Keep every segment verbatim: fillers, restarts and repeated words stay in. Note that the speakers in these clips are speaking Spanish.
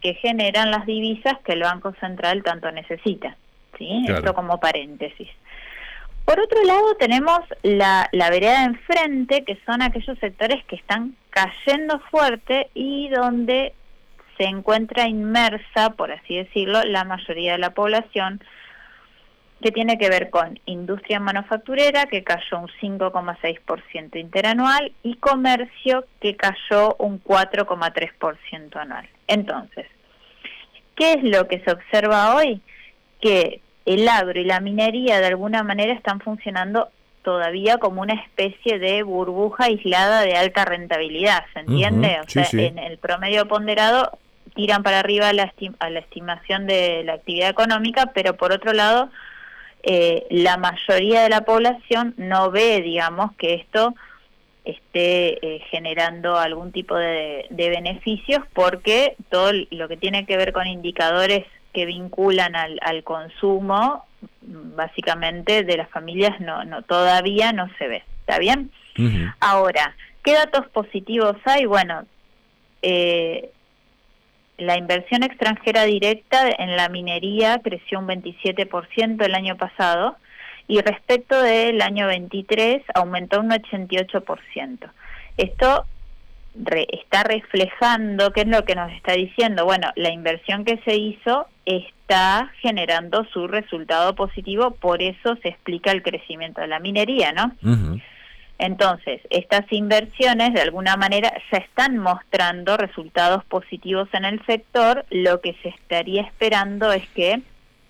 que generan las divisas que el Banco Central tanto necesita, ¿sí? Claro. Esto como paréntesis. Por otro lado, tenemos la, la vereda de enfrente, que son aquellos sectores que están cayendo fuerte y donde se encuentra inmersa, por así decirlo, la mayoría de la población, que tiene que ver con industria manufacturera, que cayó un cinco coma seis por ciento interanual, y comercio, que cayó un cuatro coma tres por ciento anual. Entonces, ¿qué es lo que se observa hoy? Que el agro y la minería de alguna manera están funcionando todavía como una especie de burbuja aislada de alta rentabilidad, ¿se entiende? Uh-huh. O sea, Sí, sí. en el promedio ponderado tiran para arriba la estim- a la estimación de la actividad económica, pero por otro lado, eh, la mayoría de la población no ve, digamos, que esto esté eh, generando algún tipo de, de beneficios, porque todo lo que tiene que ver con indicadores que vinculan al, al consumo, básicamente de las familias, no, no todavía no se ve. ¿Está bien? Uh-huh. Ahora, ¿qué datos positivos hay? Bueno, eh, la inversión extranjera directa en la minería creció un veintisiete por ciento el año pasado, y respecto del año veintitrés aumentó un ochenta y ocho por ciento. Esto re, está reflejando, ¿qué es lo que nos está diciendo? Bueno, la inversión que se hizo está generando su resultado positivo, por eso se explica el crecimiento de la minería, ¿no? Uh-huh. Entonces, estas inversiones de alguna manera ya están mostrando resultados positivos en el sector. Lo que se estaría esperando es que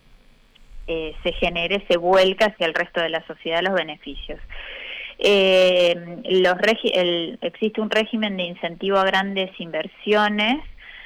eh, se genere, se vuelca hacia el resto de la sociedad los beneficios. Eh, los regi- el, existe un régimen de incentivo a grandes inversiones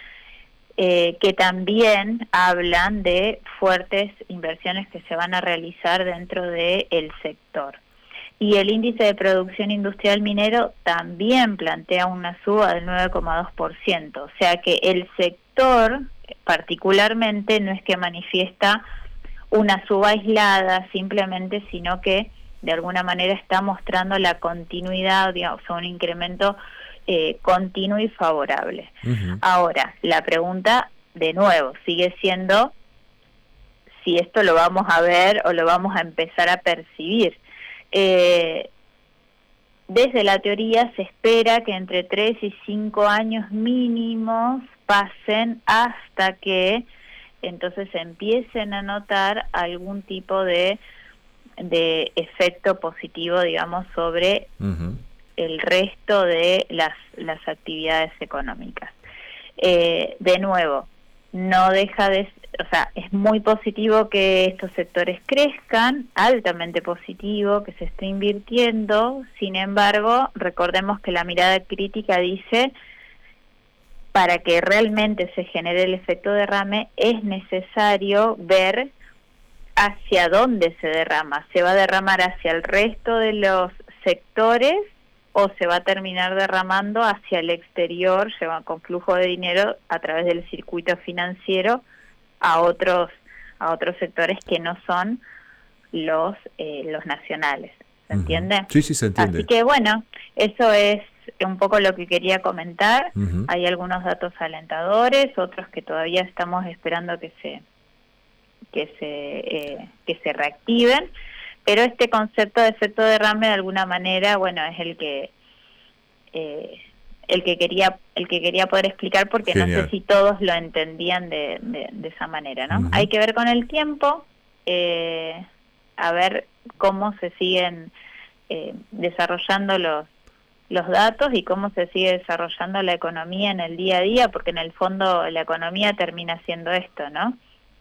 eh, que también hablan de fuertes inversiones que se van a realizar dentro del sector. Y el índice de producción industrial minero también plantea una suba del nueve coma dos por ciento. O sea que el sector particularmente no es que manifiesta una suba aislada simplemente, sino que de alguna manera está mostrando la continuidad, digamos, un incremento eh, continuo y favorable. Uh-huh. Ahora, la pregunta de nuevo sigue siendo si esto lo vamos a ver o lo vamos a empezar a percibir. Eh, desde la teoría se espera que entre tres y cinco años mínimos pasen hasta que entonces empiecen a notar algún tipo de, de efecto positivo, digamos, sobre Uh-huh. el resto de las, las actividades económicas. Eh, de nuevo, no deja de, o sea, es muy positivo que estos sectores crezcan, altamente positivo que se esté invirtiendo. Sin embargo, recordemos que la mirada crítica dice, para que realmente se genere el efecto derrame, es necesario ver hacia dónde se derrama. ¿Se va a derramar hacia el resto de los sectores o se va a terminar derramando hacia el exterior, lleva con flujo de dinero a través del circuito financiero a otros a otros sectores que no son los eh, los nacionales? ¿Se entiende? Uh-huh. Sí, sí, se entiende. Así que bueno, eso es un poco lo que quería comentar. Uh-huh. Hay algunos datos alentadores, otros que todavía estamos esperando que se que se eh, que se reactiven. Pero este concepto de efecto derrame de alguna manera, bueno, es el que eh, el que quería el que quería poder explicar, porque Genial. no sé si todos lo entendían de, de, de esa manera, ¿no? Uh-huh. Hay que ver con el tiempo, eh, a ver cómo se siguen eh, desarrollando los los datos y cómo se sigue desarrollando la economía en el día a día, porque en el fondo la economía termina siendo esto, ¿no?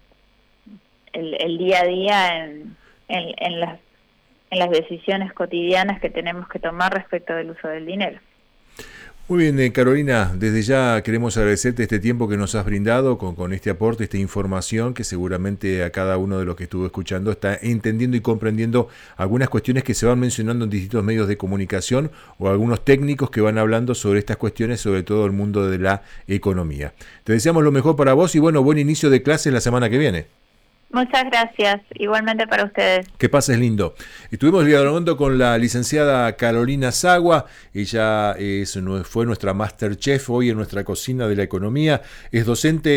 El, el día a día en En, en, las, en las decisiones cotidianas que tenemos que tomar respecto del uso del dinero. Muy bien, eh, Carolina, desde ya queremos agradecerte este tiempo que nos has brindado con, con este aporte, esta información que seguramente a cada uno de los que estuvo escuchando está entendiendo y comprendiendo algunas cuestiones que se van mencionando en distintos medios de comunicación o algunos técnicos que van hablando sobre estas cuestiones, sobre todo el mundo de la economía. Te deseamos lo mejor para vos y bueno, buen inicio de clases la semana que viene. Muchas gracias, igualmente para ustedes. Que pases lindo. Estuvimos dialogando con la licenciada Carolina Sagua. Ella es, fue nuestra Masterchef hoy en nuestra cocina de la economía. Es docente